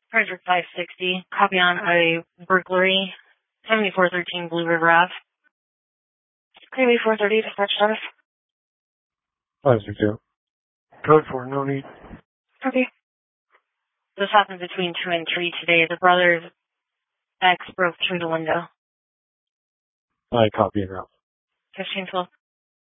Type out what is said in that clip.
Frederick 560. Copy on a burglary. 7413 Blue River Ave. Clearly 430 dispatch status. 560. Code 4, no need. Okay. This happened between 2 and 3 today. The brother's ex broke through the window. I copy it now. 1512.